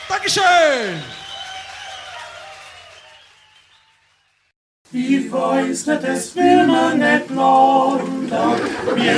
Dankeschön! Ich weiß nicht, das will man nicht glauben,